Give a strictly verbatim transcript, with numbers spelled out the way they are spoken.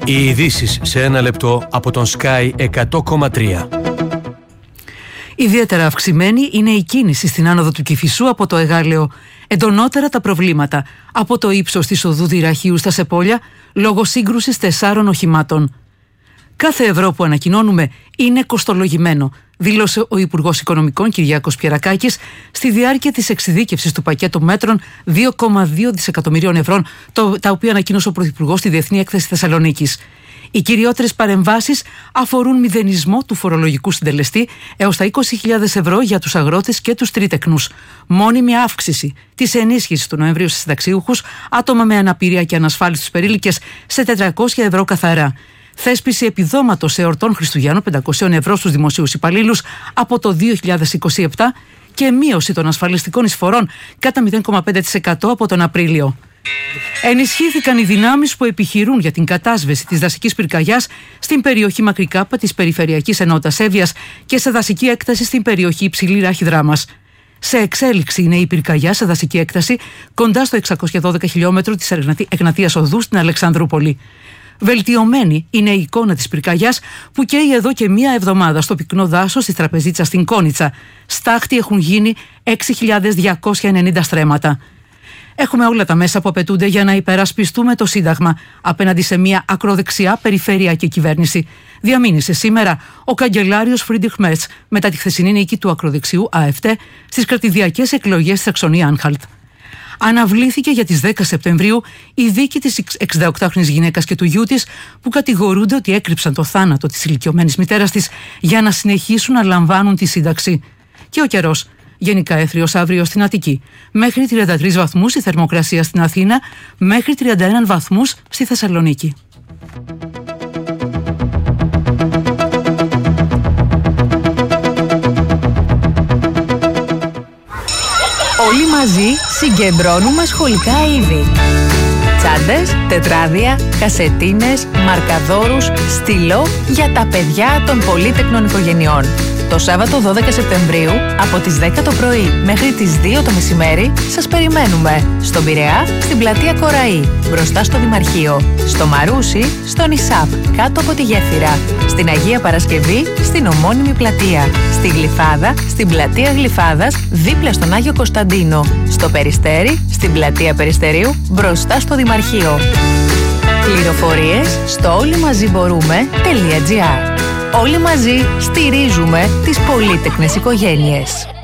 Οι ειδήσεις σε ένα λεπτό από τον Sky εκατό κόμμα τρία. Ιδιαίτερα αυξημένη είναι η κίνηση στην άνοδο του Κηφισού από το Εγάλεο. Εντονότερα τα προβλήματα από το ύψος της οδού Δυραχείου στα Σεπόλια λόγω σύγκρουσης τεσσάρων οχημάτων. Κάθε ευρώ που ανακοινώνουμε είναι κοστολογημένο, δήλωσε ο Υπουργός Οικονομικών Κυριάκος Πιερακάκης στη διάρκεια της εξειδίκευσης του πακέτου μέτρων δύο κόμμα δύο δισεκατομμυρίων ευρώ, το, τα οποία ανακοίνωσε ο Πρωθυπουργός στη Διεθνή Έκθεση Θεσσαλονίκης. Οι κυριότερες παρεμβάσεις αφορούν μηδενισμό του φορολογικού συντελεστή έως τα είκοσι χιλιάδες ευρώ για τους αγρότες και τους τρίτεκνους. Μόνιμη αύξηση της ενίσχυσης του Νοεμβρίου στις συνταξιούχους, άτομα με αναπηρία και ανασφάλιστους περίλικες σε τετρακόσια ευρώ καθαρά. Θέσπιση επιδόματος εορτών Χριστουγέννων πεντακόσια ευρώ στους δημοσίους υπαλλήλους από το δύο χιλιάδες είκοσι επτά και μείωση των ασφαλιστικών εισφορών κατά μηδέν κόμμα πέντε τοις εκατό από τον Απρίλιο. Ενισχύθηκαν οι δυνάμεις που επιχειρούν για την κατάσβεση της δασικής πυρκαγιάς στην περιοχή Μακρικάπα της Περιφερειακής Ενότητας Εύβοιας και σε δασική έκταση στην περιοχή Υψηλή Ράχη Δράμας. Σε εξέλιξη είναι η πυρκαγιά σε δασική έκταση κοντά στο εξακόσια δώδεκα χιλιόμετρο της Εγνατίας Οδού στην Αλεξανδρούπολη. Βελτιωμένη είναι η εικόνα της πυρκαγιάς που καίει εδώ και μία εβδομάδα στο πυκνό δάσος της Τραπεζίτσας στην Κόνιτσα. Στάχτη έχουν γίνει έξι χιλιάδες διακόσια ενενήντα στρέμματα. Έχουμε όλα τα μέσα που απαιτούνται για να υπερασπιστούμε το Σύνταγμα απέναντι σε μια ακροδεξιά περιφερειακή κυβέρνηση. Διαμήνυσε σήμερα ο καγκελάριος Φρίντριχ Μέρτς μετά τη χθεσινή νίκη του ακροδεξιού ΑΕΦΤ στις κρατηδιακές εκλογές της Σαξονία-Άνχαλτ. Αναβλήθηκε για τις δέκα Σεπτεμβρίου η δίκη της εξηνταοκτάχρονης γυναίκας και του γιού της που κατηγορούνται ότι έκρυψαν το θάνατο της ηλικιωμένης μητέρας της για να συνεχίσουν να λαμβάνουν τη σύνταξη. Και ο καιρός. Γενικά έθριος αύριο στην Αττική. Μέχρι τριάντα τρεις βαθμούς η θερμοκρασία στην Αθήνα, μέχρι τριάντα ένα βαθμούς στη Θεσσαλονίκη. Όλοι μαζί συγκεντρώνουμε σχολικά είδη. Τσάντες, τετράδια, κασετίνες, μαρκαδόρους, στυλό για τα παιδιά των πολύτεκνων οικογενειών. Το Σάββατο δώδεκα Σεπτεμβρίου από τις δέκα το πρωί μέχρι τις δύο το μεσημέρι σας περιμένουμε στον Πειραιά, στην πλατεία Κοραή, μπροστά στο Δημαρχείο, στο Μαρούσι, στον Ισάπ, κάτω από τη Γέφυρα, στην Αγία Παρασκευή, στην ομώνυμη πλατεία, στη Γλυφάδα, στην πλατεία Γλυφάδας, δίπλα στον Άγιο Κωνσταντίνο, στο Περιστέρι, στην πλατεία Περιστερίου, μπροστά στο Δημαρχείο. Πληροφορίες στο όλοιμαζιμπορούμε.gr. Όλοι μαζί στηρίζουμε τις πολύτεκνες οικογένειες.